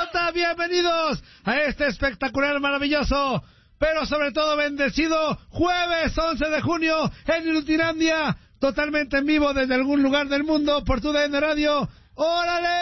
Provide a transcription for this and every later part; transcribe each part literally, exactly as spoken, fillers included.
Pelota, bienvenidos a este espectacular, maravilloso, pero sobre todo bendecido jueves once de junio en Inutilandia, totalmente en vivo desde algún lugar del mundo por tu D N Radio. ¡Órale!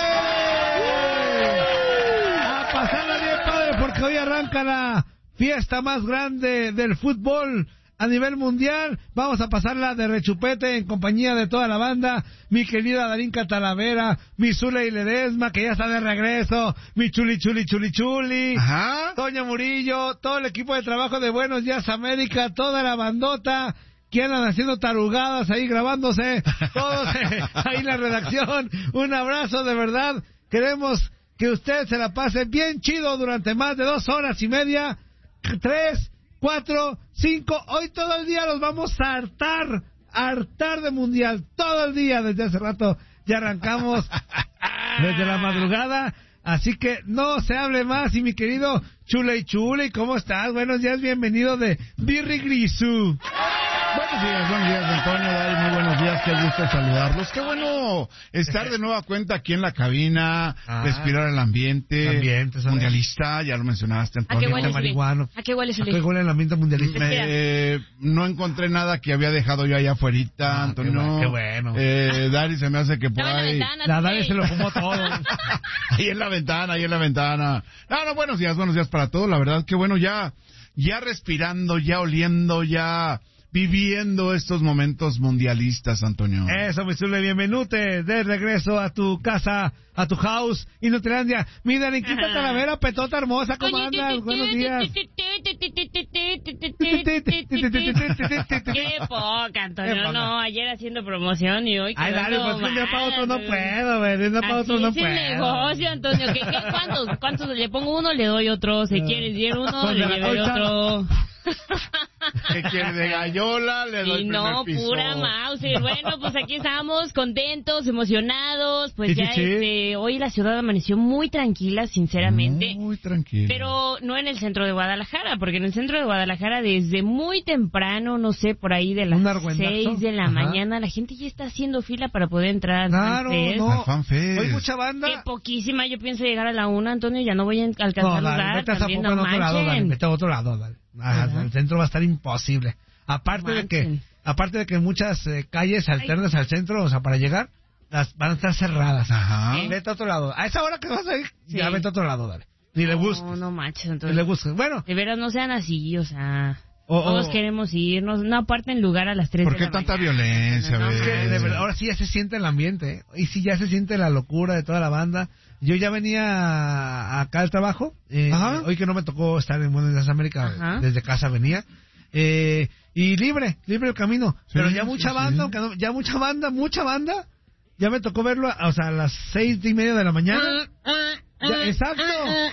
A pasarla bien, padre, porque hoy arranca la fiesta más grande del fútbol a nivel mundial. Vamos a pasarla de rechupete en compañía de toda la banda. Mi querida Darinka Talavera, mi Zule y Ledesma, que ya está de regreso, mi Chuli Chuli Chuli Chuli, Ajá. Toña Murillo, todo el equipo de trabajo de Buenos Días América, toda la bandota que andan haciendo tarugadas ahí grabándose, todos eh, ahí en la redacción. Un abrazo, de verdad. Queremos que usted se la pase bien chido durante más de dos horas y media, tres, cuatro, cinco, hoy todo el día los vamos a hartar, hartar de mundial, todo el día, desde hace rato ya arrancamos, desde la madrugada, así que no se hable más. Y mi querido Chule y Chule, ¿cómo estás? Buenos días, bienvenido de Birri Grisú. Buenos días, buenos días, Antonio, Dari, muy buenos días, qué gusto saludarlos. Qué bueno estar de nueva cuenta aquí en la cabina, ah, respirar el ambiente, el ambiente mundialista, ya lo mencionaste, Antonio. ¿A qué huele, marihuano? ¿A qué huele, ¿A qué huele el ambiente mundialista? Eh, no encontré nada que había dejado yo allá afuerita, ah, Antonio. Qué bueno. Eh, Dari se me hace que por ahí... La, ventana, la Dari se lo fumó todo. Ahí en la ventana, ahí en la ventana. No, no, buenos días, buenos días para todos, la verdad, que bueno, ya, ya respirando, ya oliendo, ya... viviendo estos momentos mundialistas, Antonio. Eso, mi Zule, bienvenute de regreso a tu casa, a tu house, Inutilandia. Mi Darinquita Talavera, petota hermosa, ¿cómo andas? Buenos días. Qué poca, Antonio, no, ayer haciendo promoción y hoy ay, dale, pues de un día para otro no puedo, güey, de un día para otro no puedo. Así es el negocio, Antonio, ¿qué, qué, cuántos, cuántos le pongo uno, le doy otro, si quieres ir uno, le llevo otro. ¿Qué quiere de gallola? Le doy y el no, piso. pura Mauser. Bueno, pues aquí estamos contentos, emocionados. Pues sí, ya sí, sí. este, hoy la ciudad amaneció muy tranquila, sinceramente. Muy tranquila. Pero no en el centro de Guadalajara, porque en el centro de Guadalajara desde muy temprano, no sé, por ahí de las seis de la Ajá. mañana, la gente ya está haciendo fila para poder entrar al claro, FanFest. no. Al FanFest. Hay mucha banda. Qué poquísima, yo pienso llegar a la una, Antonio, ya no voy a alcanzar no, lugar. Dale, vete a también, Zapopan, no otro lado, dale, vete a otro lado, dale. Ajá, el centro va a estar imposible. Aparte de que, aparte de que muchas eh, calles alternas al centro, o sea, para llegar, las van a estar cerradas. Ajá. ¿Eh? Vete a otro lado. A esa hora que vas a ir, sí. ya vete a otro lado, dale. Ni no, le busques. No, no manches, entonces. Ni le busques. Bueno. De veras, no sean así, o sea... Oh, todos oh. queremos irnos, no aparten lugar a las tres ¿Por de qué la tanta mañana? violencia? No, no, ves? Que, de verdad, ahora sí ya se siente el ambiente, ¿eh? Y sí ya se siente la locura de toda la banda. Yo ya venía acá al trabajo, eh, hoy que no me tocó estar en Buenos Días América, Ajá. desde casa venía, eh, y libre, libre el camino, sí, pero ya mucha sí, banda, sí. No, ya mucha banda, mucha banda, ya me tocó verlo, o sea, a las seis y media de la mañana. Ya, exacto,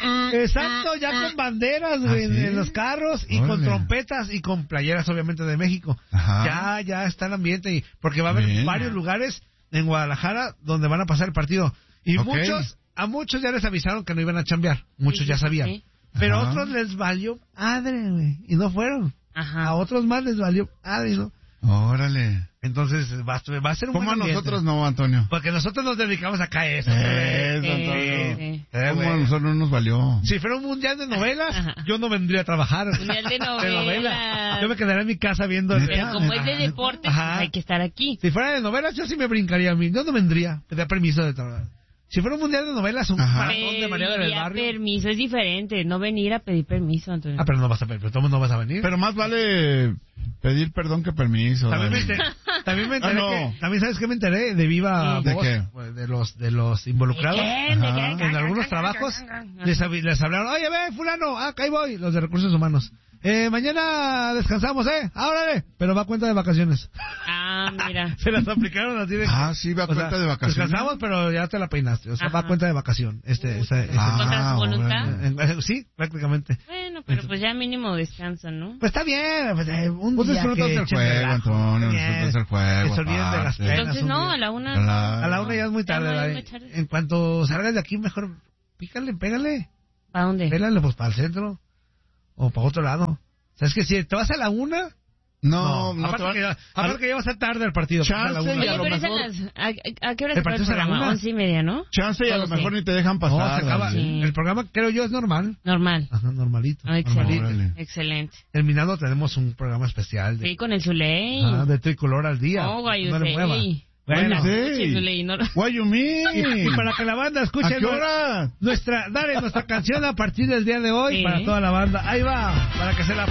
exacto, ya con banderas, güey, ¿Ah, sí? en los carros y Órale. Con trompetas y con playeras, obviamente, de México. Ajá. Ya, ya está el ambiente, y porque va a haber Bien. varios lugares en Guadalajara donde van a pasar el partido. Y okay. muchos, a muchos ya les avisaron que no iban a chambear, muchos sí, ya sabían. Sí. Pero a otros les valió madre, güey, y no fueron. Ajá. A otros más les valió madre, ¿no? Órale. Entonces va, va a ser un ¿Cómo buen a nosotros no, Antonio? Porque nosotros nos dedicamos acá a eso. Eso, Antonio. Sí, sí. Eh, ¿Cómo a nosotros no nos valió? Si fuera un mundial de novelas, yo no vendría a trabajar. Mundial de novelas. De novelas. Yo me quedaría en mi casa viendo... Pero como es de deporte, pues hay que estar aquí. Si fuera de novelas, yo sí me brincaría a mí. Yo no vendría. Te da permiso de trabajar. Si fuera un mundial de novelas, un maratón de María del Barrio. Permiso, es diferente. No venir a pedir permiso, Antonio. Ah, pero no vas a pedir, pero tú no vas a venir. Pero más vale pedir perdón que permiso. También me enteré, también me enteré ah, no. que, también sabes que me enteré de viva ¿De voz, qué? de los de los involucrados. ¿De qué? ¿De qué? En algunos trabajos les, les hablaron, oye, ve, fulano, ah, acá ahí voy, los de recursos humanos. Eh, mañana descansamos, ¿eh? ¡Árale! Pero va a cuenta de vacaciones. Ah, mira. Se las aplicaron así de... Ah, sí, va a cuenta sea, de vacaciones. Descansamos, pero ya te la peinaste. O sea, Ajá. va a cuenta de vacación. Este, esa, ese, ah, ¿Contra su voluntad? Bueno. Sí, prácticamente. Bueno, pero pues ya mínimo descansan, ¿no? Pues está bien. Pues, eh, un pues día disfrutas el juego, Antonio. Disfrutas el juego. Que se olviden de las penas. Entonces, no, a la una... Claro. A la una ya es muy tarde. Ya muy tarde. En cuanto salgas de aquí, mejor pícale, pégale. ¿Para dónde? Pégale, pues para el centro. O para otro lado. O sea, es que si te vas a la una, No, no. Aparte, no que, ya, aparte que ya va a ser tarde el partido. Chance Oye, y a lo pero mejor... las, ¿a, ¿A qué hora se el partido el programa? Once y media, ¿no? Chance y a lo sí. mejor ni te dejan pasar. No, se acaba. Sí. El programa, creo yo, es normal. Normal. Ajá, normalito. Oh, excelente. Normalito. Excelente. Terminando tenemos un programa especial. De, sí, con el Zuley. Ah, de tricolor al día. Oh, guay, no le mueva. Bueno, Zuley, no... What you mean? Y, y para que la banda escuche ¿A qué hora? nuestra, dale nuestra canción a partir del día de hoy, sí. Para toda la banda. Ahí va, para que se la